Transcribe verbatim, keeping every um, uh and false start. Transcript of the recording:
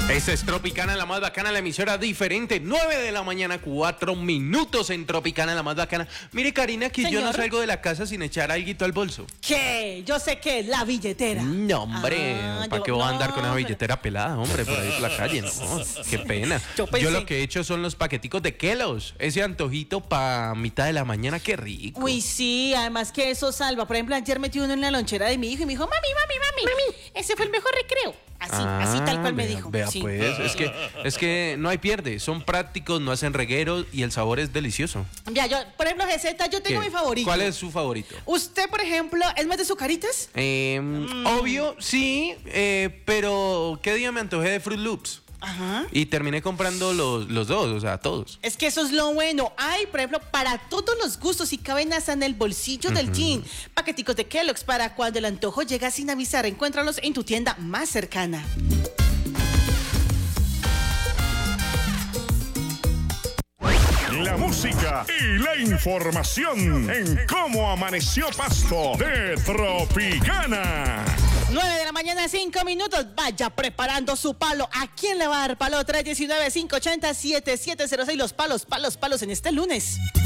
Esa es Tropicana, la más bacana, la emisora diferente. nueve de la mañana, cuatro minutos en Tropicana, la más bacana. Mire, Karina, que Señor. yo no salgo de la casa sin echar alguito al bolso. ¿Qué? Yo sé que la billetera. No, hombre, Ah, ¿para yo- qué voy a andar no, con esa pero- billetera pelada, hombre, por ahí por la calle? No, qué pena. Yo Yo, pensé- lo que he hecho son los paqueticos de Kellogg's. Ese antojito para mitad de la mañana, qué rico. Uy, sí, además que eso salva. Por ejemplo, ayer metí uno en la lonchera de mi hijo y me dijo, mami, mami, mami, ese fue el mejor recreo. Así, así tal cual me vea, dijo. Vea, Sí. pues, es que, es que no hay pierde. Son prácticos, no hacen reguero y el sabor es delicioso. Ya, yo, por ejemplo, G Z, yo tengo ¿Qué? mi favorito. ¿Cuál es su favorito? Usted, por ejemplo, ¿es más de Zucaritas? Eh, Obvio, sí, eh, pero ¿qué día me antojé de Fruit Loops? Ajá. Y terminé comprando los, los dos, o sea, todos. Es que eso es lo bueno. Hay, por ejemplo, para todos los gustos y caben hasta en el bolsillo del jean. Paqueticos de Kellogg's para cuando el antojo llega sin avisar. Encuéntralos en tu tienda más cercana. La música y la información en Cómo Amaneció Pasto de Tropicana. nueve de la mañana, cinco minutos. Vaya preparando su palo. ¿A quién le va a dar palo? tres uno nueve, cinco ocho cero, siete siete cero seis. Los palos, palos, palos en este lunes.